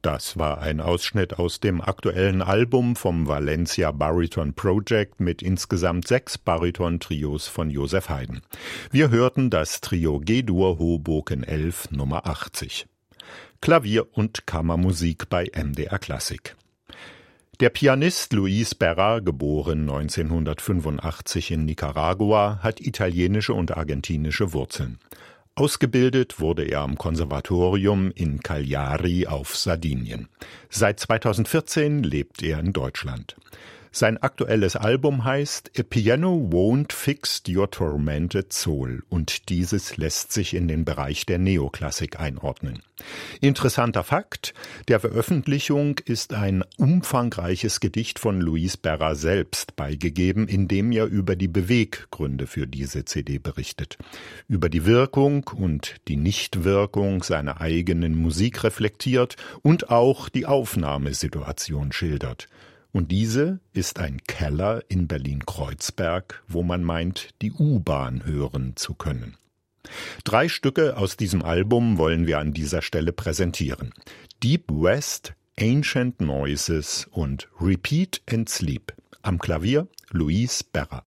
Das war ein Ausschnitt aus dem aktuellen Album vom Valencia Bariton Project mit insgesamt 6 Bariton-Trios von Joseph Haydn. Wir hörten das Trio G-Dur Hoboken 11 Nummer 80. Klavier- und Kammermusik bei MDR Klassik. Der Pianist Luis Berra, geboren 1985 in Nicaragua, hat italienische und argentinische Wurzeln. Ausgebildet wurde er am Konservatorium in Cagliari auf Sardinien. Seit 2014 lebt er in Deutschland. Sein aktuelles Album heißt A Piano Won't Fix Your Tormented Soul und dieses lässt sich in den Bereich der Neoklassik einordnen. Interessanter Fakt: Der Veröffentlichung ist ein umfangreiches Gedicht von Luis Berra selbst beigegeben, in dem er über die Beweggründe für diese CD berichtet, über die Wirkung und die Nichtwirkung seiner eigenen Musik reflektiert und auch die Aufnahmesituation schildert. Und diese ist ein Keller in Berlin-Kreuzberg, wo man meint, die U-Bahn hören zu können. 3 Stücke aus diesem Album wollen wir an dieser Stelle präsentieren. Deep West, Ancient Noises und Repeat and Sleep. Am Klavier Luis Berra.